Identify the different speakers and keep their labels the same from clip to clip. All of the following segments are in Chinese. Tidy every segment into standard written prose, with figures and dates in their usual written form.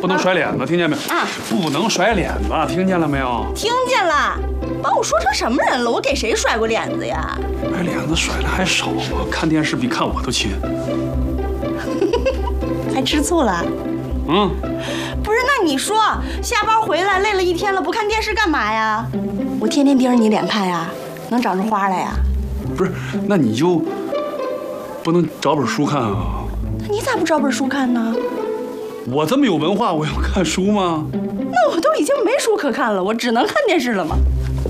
Speaker 1: 不能甩脸子，听见没有？
Speaker 2: 啊，
Speaker 1: 不能甩脸子，听见了没有？
Speaker 2: 听见了，把我说成什么人了？我给谁甩过脸子呀？
Speaker 1: 哎，脸子甩的还少吗？看电视比看我都亲。
Speaker 2: 还吃醋了？
Speaker 1: 嗯，
Speaker 2: 不是，那你说下班回来累了一天了，不看电视干嘛呀？我天天盯着你脸看呀，能长出花来呀？
Speaker 1: 不是，那你就不能找本书看啊？
Speaker 2: 那你咋不找本书看呢？
Speaker 1: 我这么有文化，我要看书吗？
Speaker 2: 那我都已经没书可看了，我只能看电视了吗？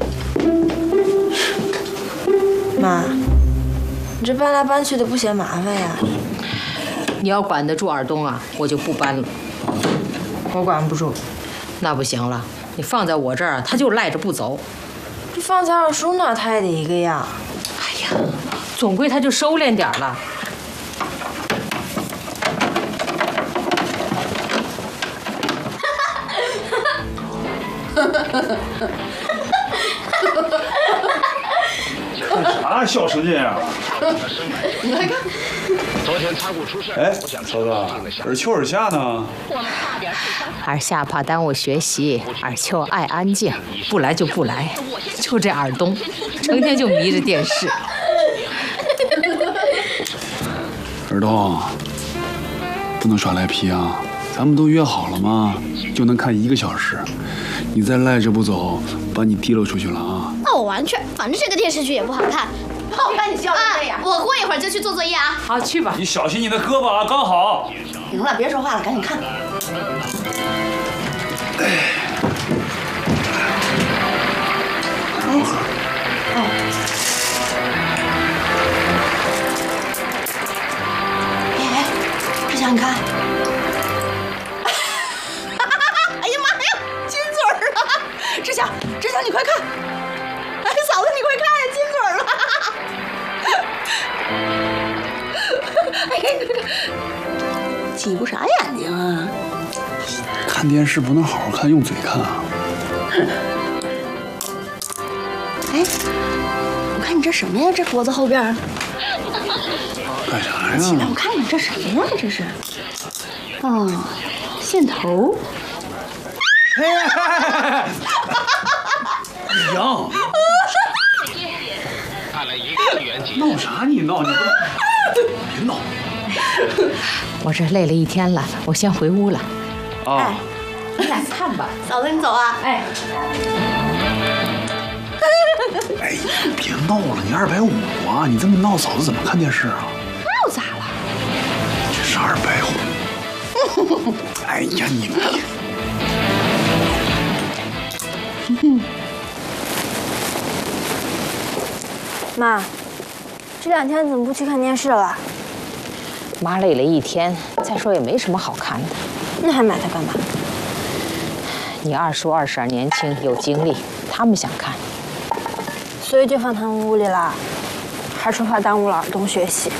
Speaker 3: 妈，你这搬来搬去的不嫌麻烦呀？
Speaker 4: 你要管得住尔东啊，我就不搬了。
Speaker 3: 我管不住，
Speaker 4: 那不行了，你放在我这儿，他就赖着不走。
Speaker 3: 这放在二叔那儿，他也得一个样。
Speaker 4: 哎呀，总归他就收敛点了。
Speaker 1: 看啥小使劲啊？
Speaker 2: 你来看。
Speaker 5: 昨天擦过出事。
Speaker 1: 哎，嫂子，尔秋尔夏呢？
Speaker 4: 尔夏怕耽误学习，尔秋爱安静，不来就不来。就这尔东，成天就迷着电视。
Speaker 1: 尔东，不能耍赖皮啊！咱们都约好了吗？就能看1个小时，你再赖着不走，把你提溜出去了啊！
Speaker 6: 那我玩去，反正这个电视剧也不好看。
Speaker 2: 好看你笑成这样。
Speaker 6: 我过一会儿就去做作业啊。
Speaker 4: 好，去吧。
Speaker 1: 你小心你的胳膊啊，刚好。
Speaker 2: 行了，别说话了，赶紧看。哎，志强，你看。哎呀妈呀，金嘴儿了！志强，你快看！哎，嫂子，你快看呀，金嘴儿了！哎呀，你快看，挤不啥眼睛啊？
Speaker 1: 看电视不能好好看，用嘴看啊！
Speaker 2: 哎，我看你这什么呀？这脖子后边儿。
Speaker 1: 干啥
Speaker 2: 起来，
Speaker 1: 呀？
Speaker 2: 我看看这什么呀？这是，哦，线头。
Speaker 1: 杨，闹啥你闹？你别闹
Speaker 4: 我这累了一天了，我先回屋了。
Speaker 1: 啊！
Speaker 4: 你俩看吧。
Speaker 2: 嫂子，你走啊！
Speaker 4: 哎，
Speaker 1: 哎，别闹了，你250啊！你这么闹，嫂子怎么看电视啊？
Speaker 2: 那又咋了？
Speaker 1: 这是250。哎呀，你别。
Speaker 3: 妈，这2天怎么不去看电视了？
Speaker 4: 妈累了一天，再说也没什么好看的。
Speaker 3: 那还买它干嘛？
Speaker 4: 你二叔二婶年轻有精力，他们想看。
Speaker 3: 所以就放他们屋里了，还说怕耽误了尔东学习。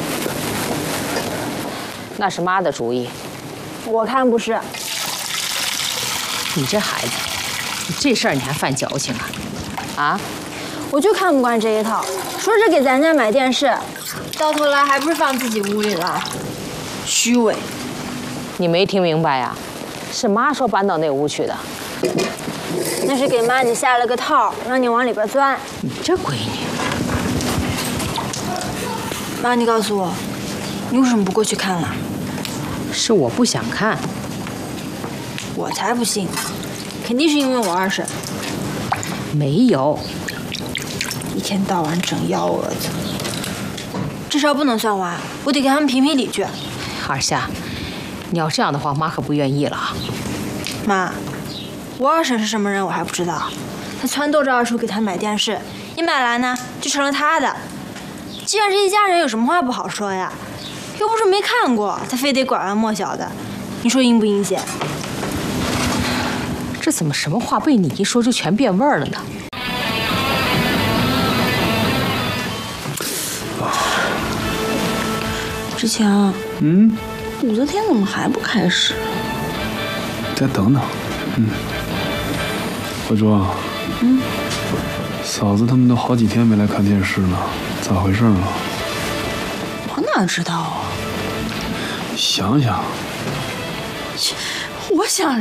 Speaker 4: 那是妈的主意。
Speaker 3: 我看不是。
Speaker 4: 你这孩子，你这事儿你还犯矫情啊？啊？
Speaker 3: 我就看不惯这一套，说是给咱家买电视，到头来还不是放自己屋里了，虚伪。
Speaker 4: 你没听明白呀？是妈说搬到那屋去的。
Speaker 3: 那是给妈你下了个套，让你往里边钻。
Speaker 4: 你这闺女，
Speaker 3: 妈，你告诉我，你为什么不过去看了？
Speaker 4: 是我不想看。
Speaker 3: 我才不信，肯定是因为我二婶，
Speaker 4: 没有。
Speaker 3: 一天到晚整幺蛾子。至少不能算娃，我得给他们评评理去。
Speaker 4: 二夏，你要这样的话，妈可不愿意了。
Speaker 3: 妈，我二婶是什么人我还不知道，她撺掇着二叔给她买电视，一买来呢就成了她的。既然这一家人，有什么话不好说呀？又不是没看过，她非得拐弯抹角的，你说阴不阴险？
Speaker 4: 这怎么什么话被你一说就全变味儿了呢？
Speaker 2: 志强，武则天怎么还不开始？
Speaker 1: 再等等。慧珠，嫂子他们都好几天没来看电视了，咋回事啊？
Speaker 2: 我哪知道啊？
Speaker 1: 想想，
Speaker 2: 我想